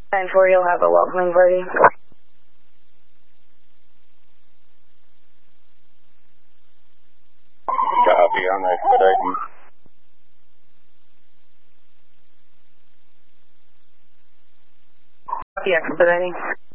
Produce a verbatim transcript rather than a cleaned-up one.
nine four, you'll have a welcoming party. Copy on expediting. Copy expediting.